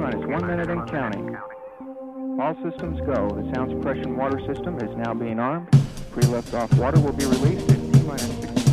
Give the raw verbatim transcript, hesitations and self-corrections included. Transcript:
T-minus one minute and counting. All systems go. The sound suppression water system is now being armed. Pre-lift off water will be released in T-minus sixty.